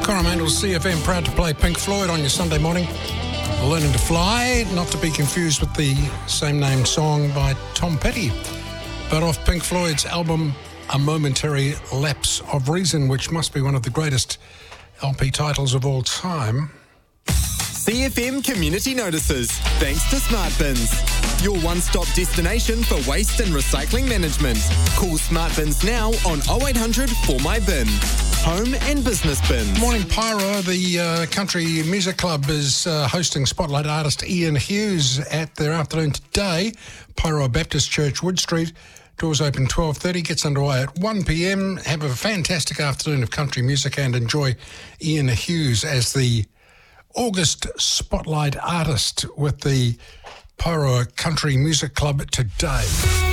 Coromandel's CFM proud to play Pink Floyd on your Sunday morning. Learning to Fly, not to be confused with the same name song by Tom Petty, but off Pink Floyd's album A Momentary Lapse of Reason, which must be one of the greatest LP titles of all time. CFM Community Notices, thanks to Smart Bins, your one-stop destination for waste and recycling management. Call Smart Bins now on 0800 4MyBin. Home and business bins. Morning, Pyro. The Country Music Club is hosting Spotlight artist Ian Hughes at their afternoon today. Pyro Baptist Church, Wood Street. Doors open 12:30, gets underway at 1 p.m. Have a fantastic afternoon of country music and enjoy Ian Hughes as the August Spotlight artist with the Pyro Country Music Club today.